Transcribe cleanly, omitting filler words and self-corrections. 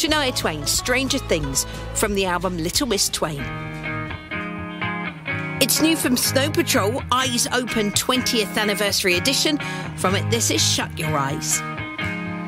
Shania Twain, Stranger Things, from the album Little Miss Twain. It's new from Snow Patrol, Eyes Open 20th Anniversary Edition. From it, this is Shut Your Eyes.